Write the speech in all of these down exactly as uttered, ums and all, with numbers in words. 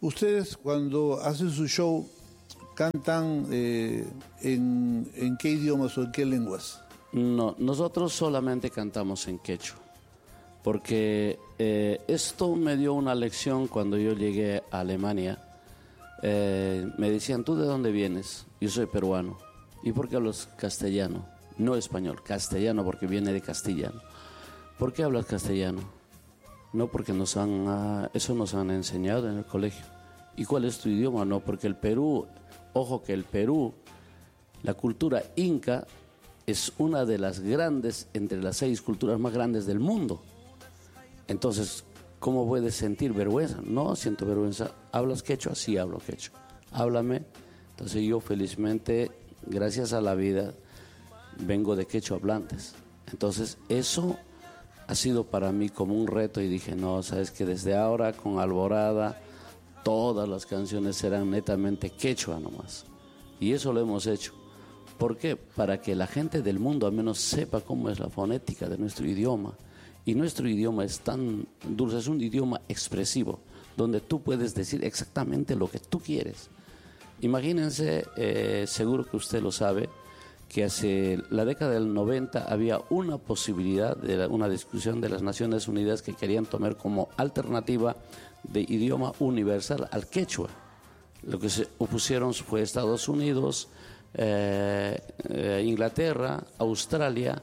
Ustedes cuando hacen su show, ¿cantan eh, en, en qué idiomas o en qué lenguas? No, nosotros solamente cantamos en quechua, porque eh, esto me dio una lección cuando yo llegué a Alemania. Eh, me decían, ¿tú de dónde vienes? Yo soy peruano. ¿Y por qué hablas castellano? No español, castellano, porque viene de castellano. ¿Por qué hablas castellano? No, porque nos han, uh, eso nos han enseñado en el colegio. ¿Y cuál es tu idioma? No, porque el Perú, ojo que el Perú, la cultura inca es una de las grandes, entre las seis culturas más grandes del mundo. Entonces, ¿cómo puedes sentir vergüenza? No siento vergüenza. ¿Hablas quechua? Sí, hablo quechua. Háblame. Entonces yo felizmente, gracias a la vida, vengo de quechua hablantes. Entonces eso ha sido para mí como un reto y dije, no, sabes que desde ahora con Alborada todas las canciones serán netamente quechua nomás. Y eso lo hemos hecho. ¿Por qué? Para que la gente del mundo al menos sepa cómo es la fonética de nuestro idioma. Y nuestro idioma es tan dulce, es un idioma expresivo, donde tú puedes decir exactamente lo que tú quieres. Imagínense, eh, seguro que usted lo sabe, que hace la década del noventa había una posibilidad de la, una discusión de las Naciones Unidas que querían tomar como alternativa de idioma universal al quechua. Lo que se opusieron fue Estados Unidos, eh, eh, Inglaterra, Australia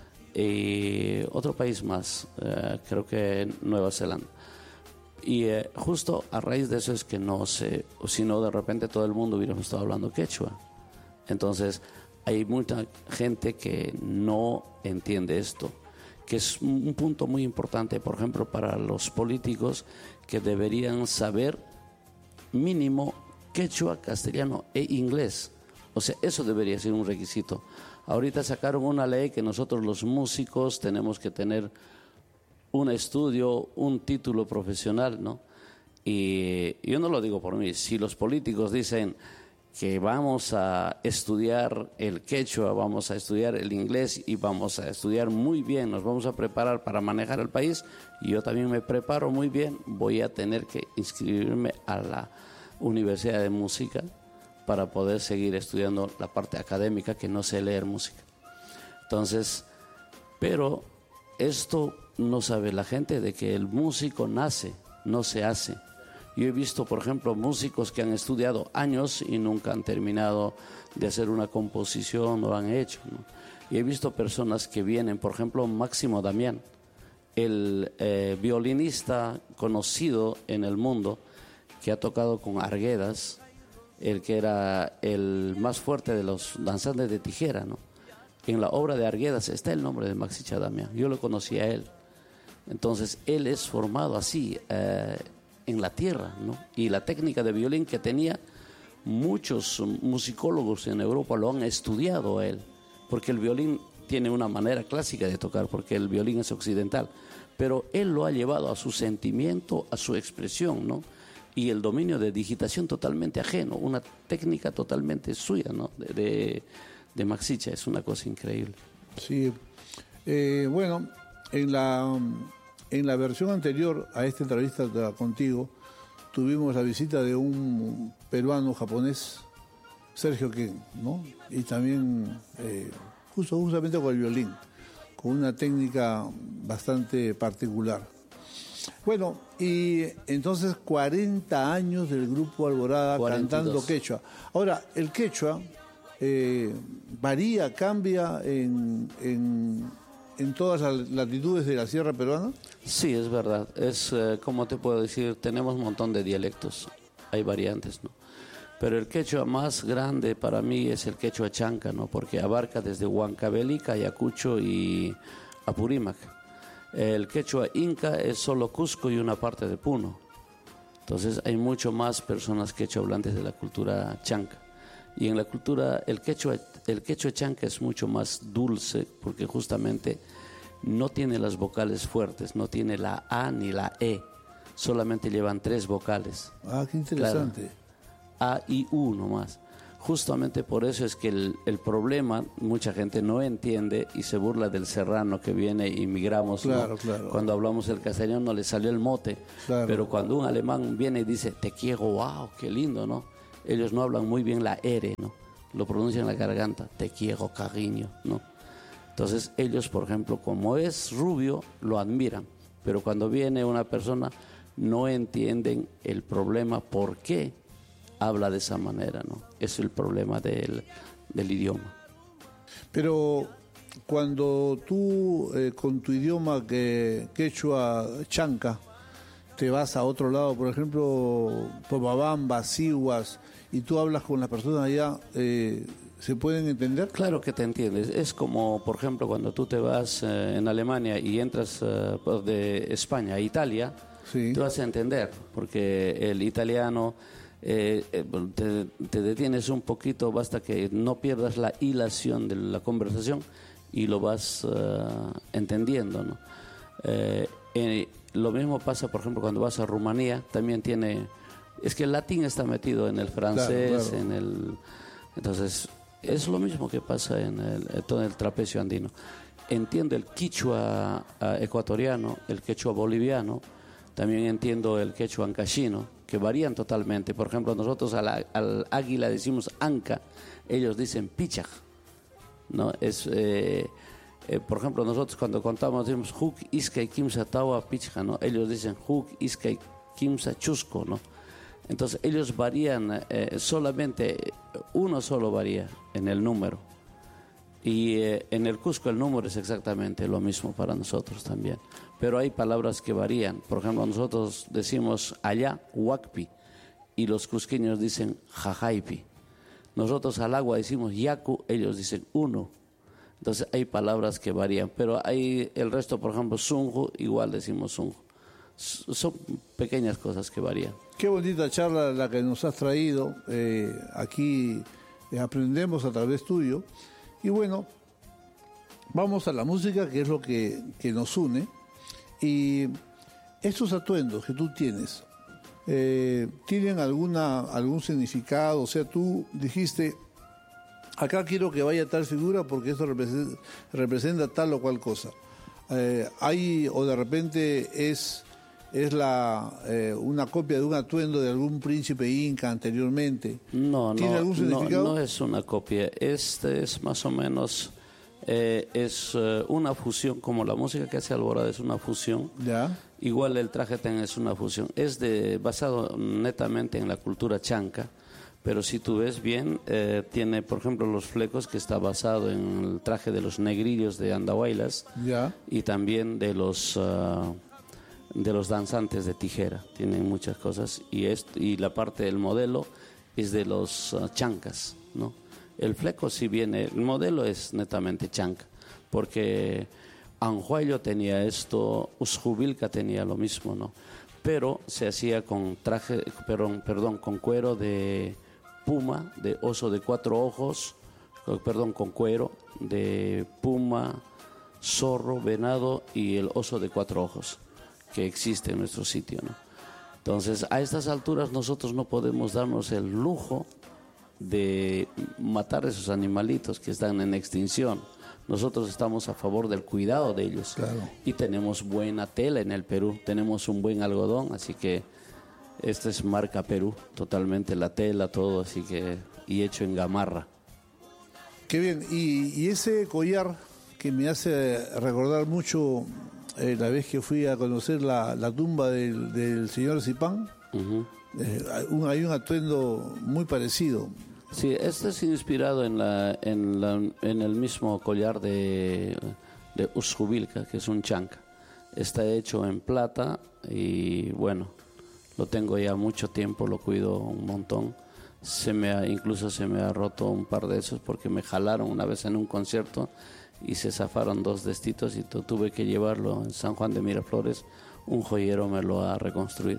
y otro país más, eh, creo que Nueva Zelanda. Y eh, justo a raíz de eso es que no sé, si no de repente todo el mundo hubiéramos estado hablando quechua. Entonces hay mucha gente que no entiende esto, que es un punto muy importante, por ejemplo, para los políticos que deberían saber mínimo quechua, castellano e inglés. O sea, eso debería ser un requisito. Ahorita sacaron una ley que nosotros los músicos tenemos que tener un estudio, un título profesional, ¿no? Y yo no lo digo por mí. Si los políticos dicen que vamos a estudiar el quechua, vamos a estudiar el inglés y vamos a estudiar muy bien, nos vamos a preparar para manejar el país, y yo también me preparo muy bien, voy a tener que inscribirme a la Universidad de Música para poder seguir estudiando la parte académica, que no sé leer música. Entonces, pero esto no sabe la gente, de que el músico nace, no se hace. Yo he visto, por ejemplo, músicos que han estudiado años y nunca han terminado de hacer una composición, no lo han hecho, ¿no? Y he visto personas que vienen, por ejemplo, Máximo Damián, el eh, violinista conocido en el mundo, que ha tocado con Arguedas, el que era el más fuerte de los danzantes de tijera, ¿no? En la obra de Arguedas está el nombre de Maxicha Damián. Yo lo conocí a él. Entonces, él es formado así, eh, en la tierra, ¿no? Y la técnica de violín que tenía, muchos musicólogos en Europa lo han estudiado a él, porque el violín tiene una manera clásica de tocar, porque el violín es occidental, pero él lo ha llevado a su sentimiento, a su expresión, ¿no? Y el dominio de digitación totalmente ajeno, una técnica totalmente suya, ¿no? De, de, de Maxicha, es una cosa increíble. Sí, eh, bueno, en la... En la versión anterior a esta entrevista contigo, tuvimos la visita de un peruano japonés, Sergio Ken, ¿no? Y también, eh, justo, justamente con el violín, con una técnica bastante particular. Bueno, y entonces cuarenta años del grupo Alborada cuarenta y dos. Cantando quechua. Ahora, el quechua eh, varía, cambia en... en ¿En todas las latitudes de la sierra peruana? Sí, es verdad. Es, eh, como te puedo decir, tenemos un montón de dialectos, hay variantes, ¿no? Pero el quechua más grande para mí es el quechua chanca, ¿no? Porque abarca desde Huancavelica, Ayacucho y Apurímac. El quechua inca es solo Cusco y una parte de Puno. Entonces hay mucho más personas quechua hablantes de la cultura chanca. Y en la cultura, el quechua, el quechua chanca es mucho más dulce, porque justamente no tiene las vocales fuertes, no tiene la A ni la E, solamente llevan tres vocales. Ah, qué interesante. Claro, A y U nomás. Justamente por eso es que el, el problema, mucha gente no entiende y se burla del serrano que viene y migramos. Claro, ¿no? claro. Cuando hablamos el castellano le salió el mote, Claro. pero cuando un alemán viene y dice te quiero, wow, qué lindo, ¿no? Ellos no hablan muy bien la R, ¿no? Lo pronuncian en la garganta, te quiero, cariño, ¿no? Entonces ellos, por ejemplo, como es rubio, lo admiran, pero cuando viene una persona no entienden el problema, por qué habla de esa manera, ¿no? Es el problema del, del idioma. Pero cuando tú eh, con tu idioma que quechua chanca te vas a otro lado, por ejemplo, Pomabamba, Sihuas, y tú hablas con las personas allá, eh, ¿se pueden entender? Claro que te entiendes. Es como, por ejemplo, cuando tú te vas eh, en Alemania y entras eh, de España a Italia, Sí. tú vas a entender, porque el italiano eh, eh, te, te detienes un poquito, basta que no pierdas la hilación de la conversación y lo vas uh, entendiendo, ¿no? Eh, eh, lo mismo pasa, por ejemplo, cuando vas a Rumanía, también tiene... Es que el latín está metido en el francés, Claro, claro. en el... Entonces, es lo mismo que pasa en el, en todo el trapecio andino. Entiendo el quichua uh, ecuatoriano, el quechua boliviano, también entiendo el quechua ancashino, que varían totalmente. Por ejemplo, nosotros a la, al águila decimos anca, ellos dicen pichaj, ¿no? Es, eh, eh, por ejemplo, nosotros cuando contamos decimos huk iskay kimsa tawa pichja, ¿no? Ellos dicen huk iskay kimsa chusco, ¿no? Entonces ellos varían, eh, solamente uno solo varía en el número. Y eh, en el Cusco el número es exactamente lo mismo para nosotros también. Pero hay palabras que varían. Por ejemplo, nosotros decimos allá, huacpi, y los cusqueños dicen jajaipi. Nosotros al agua decimos yacu, ellos dicen uno. Entonces hay palabras que varían. Pero hay el resto, por ejemplo, sunju, igual decimos sunju. Son pequeñas cosas que varían. Qué bonita charla la que nos has traído. Eh, aquí eh, aprendemos a través tuyo. Y bueno, vamos a la música, que es lo que, que nos une. Y estos atuendos que tú tienes, eh, ¿tienen alguna algún significado? O sea, tú dijiste, acá quiero que vaya tal figura porque esto representa, representa tal o cual cosa. Eh, ¿Hay, o de repente es, es la eh, una copia de un atuendo de algún príncipe inca anteriormente? No, ¿Tiene no, algún no, significado? no es una copia. Este es más o menos, eh, es eh, una fusión, como la música que hace Alborada es una fusión. Ya. Igual el traje también es una fusión. Es de, basado netamente en la cultura chanca, pero si tú ves bien, eh, tiene, por ejemplo, los flecos, que está basado en el traje de los negrillos de Andahuaylas, Ya. y también de los uh, de los danzantes de tijera. Tienen muchas cosas, y esto, y la parte del modelo es de los uh, chancas, ¿no? El fleco sí viene, el modelo es netamente chanca, porque Anhuayo tenía esto, Usjubilca tenía lo mismo, ¿no? Pero se hacía con traje, perdón, perdón, con cuero de puma, de oso de cuatro ojos, perdón, con cuero de puma, zorro, venado y el oso de cuatro ojos que existe en nuestro sitio, ¿no? Entonces, a estas alturas nosotros no podemos darnos el lujo de matar esos animalitos que están en extinción. Nosotros estamos a favor del cuidado de ellos. Claro. Y tenemos buena tela en el Perú, tenemos un buen algodón, así que esta es marca Perú, totalmente la tela, todo, así que, y hecho en gamarra. Qué bien. Y, y ese collar que me hace recordar mucho eh, la vez que fui a conocer la, la tumba del, del señor Zipán, Uh-huh. eh, hay, un, hay un atuendo muy parecido. Sí, este es inspirado en, la, en, la, en el mismo collar de, de Usjubilca, que es un chanca. Está hecho en plata y bueno, lo tengo ya mucho tiempo, lo cuido un montón. Se me ha, incluso se me ha roto un par de esos porque me jalaron una vez en un concierto y se zafaron dos destitos y tu, tuve que llevarlo en San Juan de Miraflores. Un joyero me lo ha reconstruido.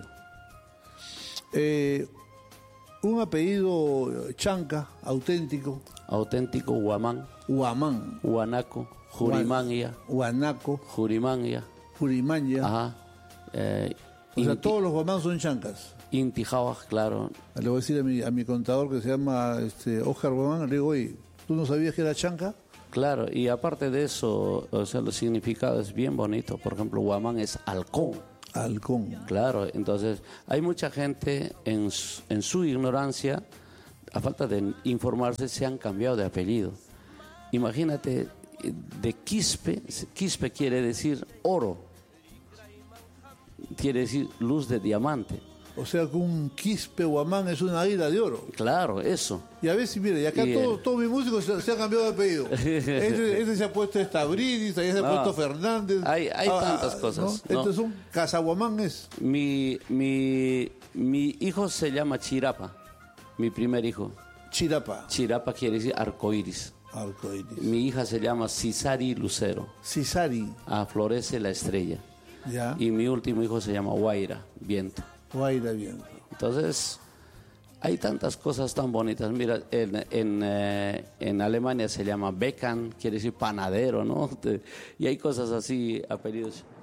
Eh, un apellido chanca, auténtico, Auténtico Huamán, Huamán, Huanaco, Jurimangia, Huanaco, Jurimangia. Purimanya. Ajá. Eh, O sea, Inti- todos los guamán son chancas. Inti Jauaj, claro. Le voy a decir a mi, a mi contador que se llama este, Oscar Guamán, le digo, oye, ¿tú no sabías que era chanca? Claro, y aparte de eso, o sea, el significado es bien bonito. Por ejemplo, Guamán es halcón. Halcón. Claro, entonces hay mucha gente en su, en su ignorancia, a falta de informarse, se han cambiado de apellido. Imagínate, de Quispe, Quispe quiere decir oro, quiere decir luz de diamante. O sea que un quispe guamán es una águila de oro. Claro, eso. Y a ver si, mire, y acá Y, todos eh, todo mis músicos se, se han cambiado de apellido. Este, este se ha puesto Estabridis, ahí se ha No, puesto Fernández. hay- hay tantas cosas, ¿no? ¿no? Este es un cazaguamán es. Mi, mi, mi hijo se llama Chirapa, mi primer hijo. Chirapa. Chirapa quiere decir arcoíris. Arcoiris. Mi hija se llama Cisari Lucero, Cisari. ah, florece la estrella. Ya. Y mi último hijo se llama Guaira, viento. Guaira viento. Entonces, hay tantas cosas tan bonitas. Mira, en, en, eh, en Alemania se llama Bäcker, quiere decir panadero, ¿no? Y hay cosas así, apellidos.